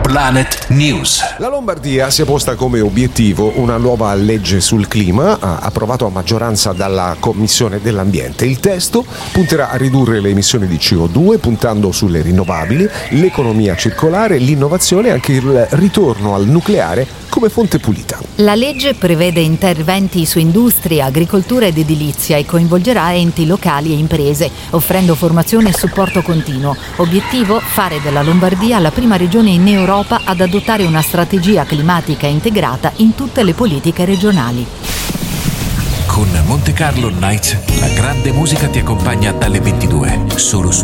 Planet News. La Lombardia si è posta come obiettivo una nuova legge sul clima, approvato a maggioranza dalla Commissione dell'Ambiente. Il testo punterà a ridurre le emissioni di CO2 puntando sulle rinnovabili, l'economia circolare, l'innovazione e anche il ritorno al nucleare come fonte pulita. La legge prevede interventi su industria, agricoltura ed edilizia e coinvolgerà enti locali e imprese, offrendo formazione e supporto continuo. Obiettivo: fare della Lombardia la prima regione in Europa ad adottare una strategia climatica integrata in tutte le politiche regionali. Con Monte Carlo Nights, la grande musica ti accompagna dalle 22, solo su